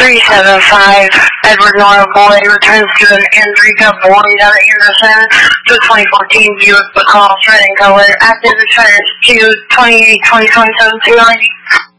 375 Edward Noel Boy returns to an Andrika Boyd out of Anderson to 2014 Buick LaCrosse red in color. Active expires to 28/20/27 290.